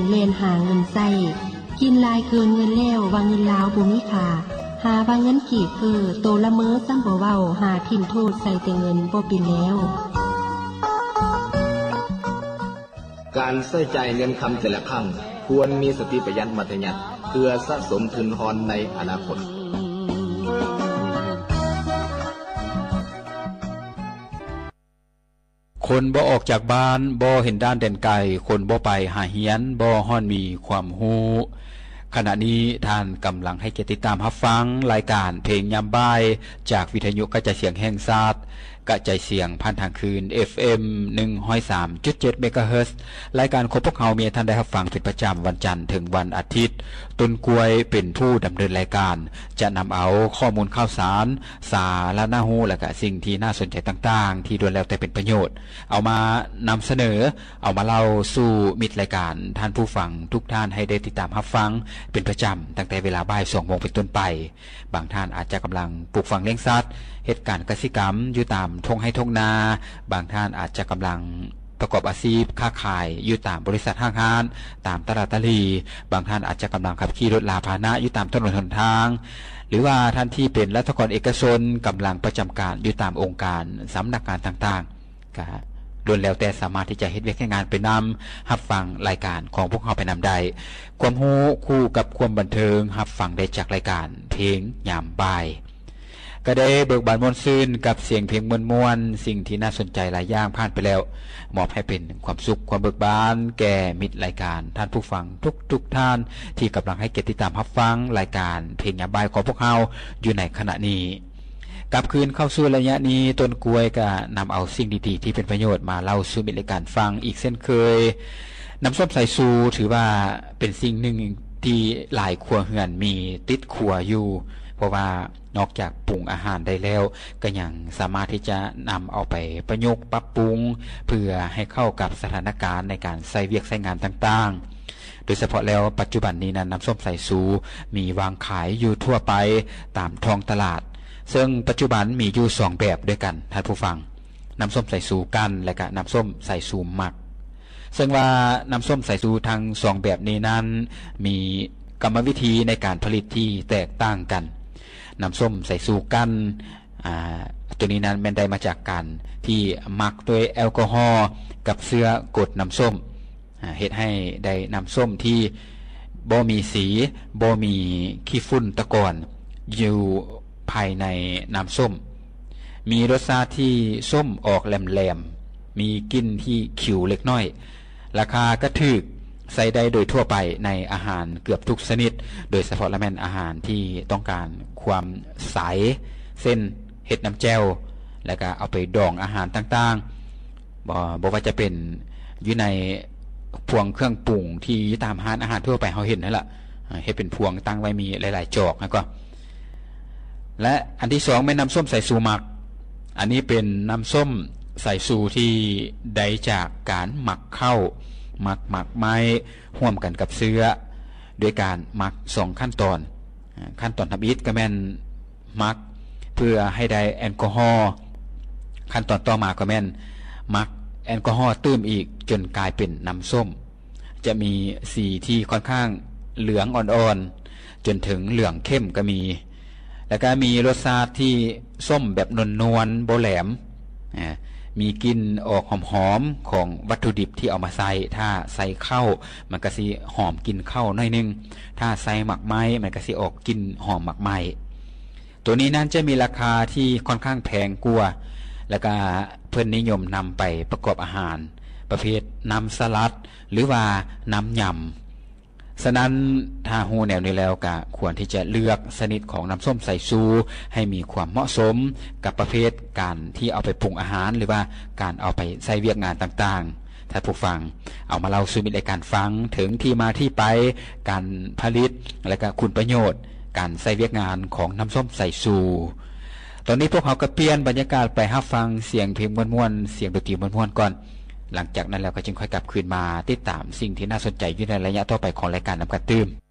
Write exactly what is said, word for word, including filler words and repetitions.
เล่นหาเงินใส่กินลายเกินเงินแล้ววางเงินลาวบ่มีค่าหาว่าเงินกี่เฟอโตละเมอซ้ำบ่เว้าหาทิ่มโทษใส่แต่เงินบ่เป็นแล้วการใช้จ่ายเงินคำแต่ละครั้งควรมีสติประหยัดมัธยัสถ์เพื่อสะสมทุนทอนในอนาคตคนบ่ออกจากบ้านบ่เห็นด้านแดนไกลคนบ่ไปหาเฮียนบ่ฮ้อนมีความรู้ขณะนี้ท่านกำลังให้เกียรติติดตามรับฟังรายการเพลงยามบ่ายจากวิทยุกระจายเสียงแห่งชาติกระจายเสียงผ่านทางคืน เอฟ เอ็ม หนึ่งร้อยสามจุดเจ็ด เมกะเฮิรตซ์รายการของพวกเฮามีท่านได้รับฟังเป็นประจำวันจันทร์ถึงวันอาทิตย์ต้นกล้วยเป็นผู้ดำเนินรายการจะนำเอาข้อมูลข่าวสารสาระน่ารู้และก็สิ่งที่น่าสนใจต่างๆที่ล้วนแล้วแต่เป็นประโยชน์เอามานำเสนอเอามาเล่าสู่มิตรรายการท่านผู้ฟังทุกท่านให้ได้ติดตามรับฟังเป็นประจำตั้งแต่เวลาบ่าย สองโมง เป็นต้นไปบางท่านอาจจะกำลังปลูกฝังเลี้ยงสัตว์เหตุการณ์กสิกรรมอยู่ตามทงให้ทงนาบางท่านอาจจะกำลังประกอบอาชีพค้าขายอยู่ตามบริษัทห้างร้านตามตลาดตลีบางท่านอาจจะกำลังขับขี่รถลาพาหนะอยู่ตามถนนหนทางหรือว่าท่านที่เป็นรัฐกรเอกชนกำลังประจำการอยู่ตามองค์การสำนักงานต่างๆก็ล้วนแล้วแต่สามารถที่จะเฮ็ดเวียกงานไปนำรับฟังรายการของพวกเราไปนำได้ความรู้คู่กับความบันเทิงรับฟังได้จากรายการเพลงยามบ่ายก็ได้เบิกบานม่วนซื่นกับเสียงเพลงม่วนๆสิ่งที่น่าสนใจหลายอย่างผ่านไปแล้วมอบให้เป็นความสุขความเบิกบานแก่มิตรรายการท่านผู้ฟังทุกๆท่านที่กำลังให้เกียรติติดตามรับฟังรายการเพลงยามบ่ายของพวกเราอยู่ในขณะนี้กลับคืนเข้าสู่ระยะนี้ต้นกล้วยก็นำเอาสิ่งดีๆที่เป็นประโยชน์มาเล่าสู่มิตรรายการฟังอีกเช่นเคยน้ำส้มสายชูถือว่าเป็นสิ่งหนึ่งที่หลายครัวเรือนมีติดครัวอยู่เพราะว่านอกจากปรุงอาหารได้แล้วก็ยังสามารถที่จะนำเอาไปประยุกต์ปรับปรุงเพื่อให้เข้ากับสถานการณ์ในการใช้เวียกใช้งานต่างๆโดยเฉพาะแล้วปัจจุบันนี้นั้นน้ำส้มสายชูมีวางขายอยู่ทั่วไปตามท้องตลาดซึ่งปัจจุบันมีอยู่สองแบบด้วยกันท่านผู้ฟังน้ำส้มสายชูกันและก็น้ำส้มสายชูหมักซึ่งว่าน้ำส้มสายชูทั้งสองแบบนี้นั้นมีกรรมวิธีในการผลิตที่แตกต่างกันน้ำส้มสายชูกันอ่าตัวนี้นั้นแม่นได้มาจากการที่หมักด้วยแอลกอฮอล์กับเสื้อกดน้ำส้มเฮ็ดให้ได้น้ำส้มที่บ่มีสีบ่มีขี้ฝุ่นตะกอนอยู่ภายในน้ำส้มมีรสชาติที่ส้มออกแหลมๆมีกลิ่นที่ขิวเล็กน้อยราคาก็ถูกใส่ได้โดยทั่วไปในอาหารเกือบทุกชนิดโดยเฉพาะละแม่นอาหารที่ต้องการความใสเส้นเห็ดน้ำแจ่วแล้วก็เอาไปดองอาหารต่างๆบ่บ่ว่าจะเป็นอยู่ในพวงเครื่องปรุงที่ตามร้านอาหารทั่วไปเฮาเห็นนั่นล่ะเฮ็ดเป็นพวงตั้งไว้มีหลายๆจอกแล้วก็และอันที่สองแม่น้ำส้มสายชูหมักอันนี้เป็นน้ำส้มสายชูที่ได้จากการหมักเข้าหมักหมักไม้ร่วมกันกับเสื้อด้วยการหมักสองขั้นตอนขั้นตอนทำอิฐก็แม่นหมักเพื่อให้ได้แอลกอฮอล์ขั้นตอนต่อมาก็แม่นหมักแอลกอฮอล์ตื้มอีกจนกลายเป็นน้ำส้มจะมีสีที่ค่อนข้างเหลืองอ่อนๆจนถึงเหลืองเข้มก็มีแล้วก็มีรสชาติที่ส้มแบบนวลๆบ่แหลมมีกลิ่นออกหอมๆของวัตถุดิบที่เอามาใส่ถ้าใส่ข้าวมันก็สิหอมกลิ่นข้าวหน่อยนึงถ้าใส่หมักไม้มันก็สิออกกลิ่นหอมหมักไม้ตัวนี้นั้นจะมีราคาที่ค่อนข้างแพงกว่าแล้วก็เพิ่นนิยมนำไปประกอบอาหารประเภทน้ำสลัดหรือว่าน้ำยำฉะนั้นถ้าฮู้แนวนี้แล้วก็ควรที่จะเลือกชนิดของน้ำส้มสายชูให้มีความเหมาะสมกับประเภทการที่เอาไปปรุงอาหารหรือว่าการเอาไปใช้เวียกงานต่างๆถ้าผู้ฟังเอามาเล่าสู่มิตรรายการฟังถึงที่มาที่ไปการผลิตและก็คุณประโยชน์การใช้เวียกงานของน้ำส้มสายชูตอนนี้พวกเขาก็เปลี่ยนบรรยากาศไปรับฟังเสียงเพลงม่วนๆเสียงดนตรีม่วนๆก่อนหลังจากนั้นแล้วก็จึงค่อยกลับคืนมาติดตามสิ่งที่น่าสนใจอยู่ในระยะต่อไปของรายการนำกันตื่ม